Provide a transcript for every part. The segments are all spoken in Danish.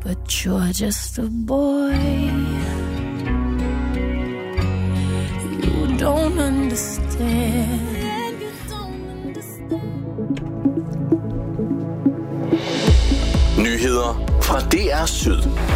but you're just a boy. You don't understand. Nyheder fra DR Syd.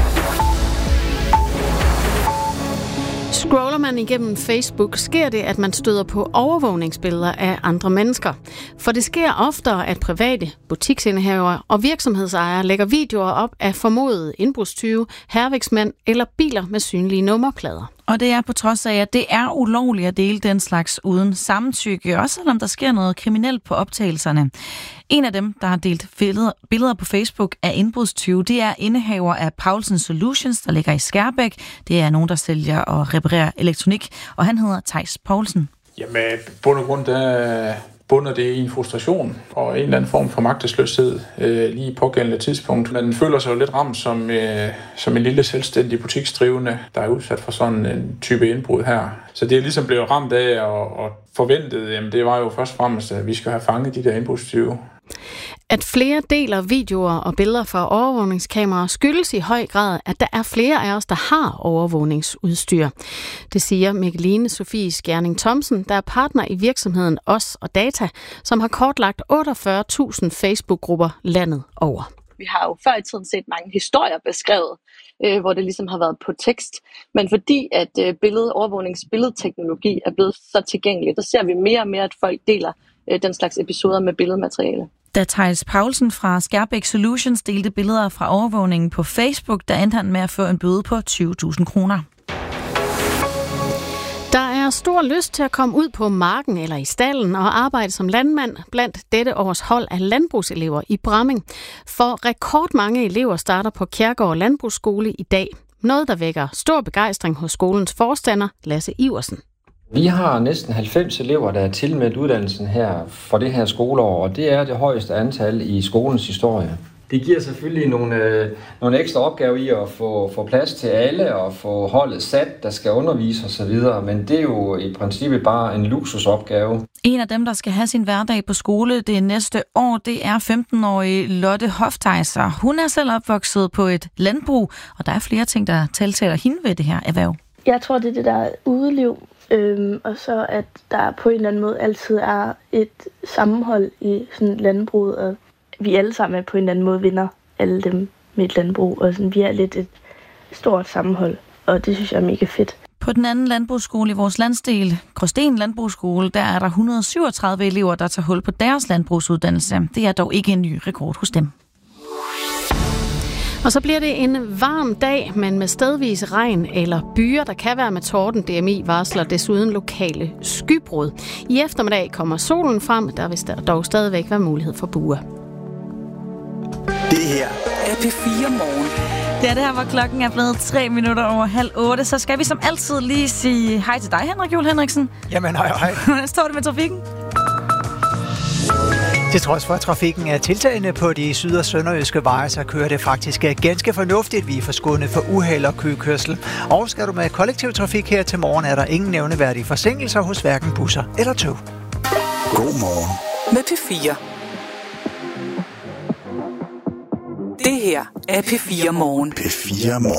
Scroller man igennem Facebook, sker det, at man støder på overvågningsbilleder af andre mennesker. For det sker oftere, at private butiksindehavere og virksomhedsejere lægger videoer op af formodede indbrudstyve, hærværksmænd eller biler med synlige nummerplader. Og det er på trods af, at det er ulovligt at dele den slags uden samtykke, også selvom der sker noget kriminelt på optagelserne. En af dem, der har delt billeder på Facebook af indbrudstyve, det er indehaver af Paulsen Solutions, der ligger i Skærbæk. Det er nogen, der sælger og reparerer elektronik, og han hedder Theis Poulsen. Jamen, bund og grund, der bunder det i en frustration og en eller anden form for magtesløshed lige på pågældende tidspunkt. Man føler sig jo lidt ramt som en lille selvstændig butiksdrivende, der er udsat for sådan en type indbrud her. Så det er ligesom blevet ramt af og forventet, jamen det var jo først og fremmest, at vi skal have fanget de der indbrudstyve. At flere deler videoer og billeder fra overvågningskameraer skyldes i høj grad, at der er flere af os, der har overvågningsudstyr. Det siger Mikkeline Sofie Skjerning Thomsen, der er partner i virksomheden Os og Data, som har kortlagt 48.000 Facebook-grupper landet over. Vi har jo før i tiden set mange historier beskrevet, hvor det ligesom har været på tekst. Men fordi at overvågningsbilledteknologi er blevet så tilgængeligt, der ser vi mere og mere, at folk deler den slags episoder med billedmateriale. Da Theis Poulsen fra Skærbæk Solutions delte billeder fra overvågningen på Facebook, der endte han med at få en bøde på 20.000 kroner. Der er stor lyst til at komme ud på marken eller i stallen og arbejde som landmand blandt dette års hold af landbrugselever i Bramming. For rekordmange elever starter på Kjærgaard Landbrugsskole i dag. Noget, der vækker stor begejstring hos skolens forstander, Lasse Iversen. Vi har næsten 90 elever, der er tilmeldt uddannelsen her for det her skoleår, og det er det højeste antal i skolens historie. Det giver selvfølgelig nogle ekstra opgaver i at få plads til alle og få holdet sat, der skal undervise osv., men det er jo i princippet bare en luksusopgave. En af dem, der skal have sin hverdag på skole det næste år, det er 15-årige Lotte Hofteiser. Hun er selv opvokset på et landbrug, og der er flere ting, der tiltaler hende ved det her erhverv. Jeg tror, det er det der udeliv, og så at der på en eller anden måde altid er et sammenhold i sådan landbruget, og vi alle sammen på en eller anden måde vinder alle dem med et landbrug, og sådan, vi er lidt et stort sammenhold, og det synes jeg er mega fedt. På den anden landbrugsskole i vores landsdel, Gråsten Landbrugsskole, der er der 137 elever, der tager hul på deres landbrugsuddannelse. Det er dog ikke en ny rekord hos dem. Og så bliver det en varm dag, men med stedvis regn eller byer, der kan være med torden. DMI varsler desuden lokale skybrud. I eftermiddag kommer solen frem, der vil dog stadigvæk være mulighed for buer. Det her er P4 Morgen. Det er det her, hvor klokken er blevet 3 minutter over 7:30. Så skal vi som altid lige sige hej til dig, Henrik Juhl Henriksen. Jamen, hej. Hvordan står det med trafikken? Til trods for, at trafikken er tiltagende på de syd- og sønderjyske veje, så kører det faktisk ganske fornuftigt. Vi er forskånet for uheld og køkørsel. Og skal du med kollektiv trafik her til morgen, er der ingen nævneværdige forsinkelser hos hverken busser eller tog. God morgen med P4. Det her er P4 Morgen. P4 Morgen.